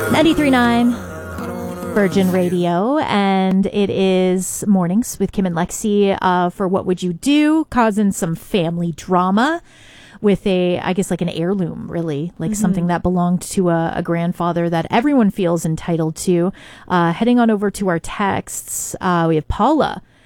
93.9 Virgin Radio, and it is Mornings with Kim and Lexi for What Would You Do, causing some family drama with I guess like an heirloom, really, like something that belonged to a grandfather that everyone feels entitled to. Heading on over to our texts, we have Paula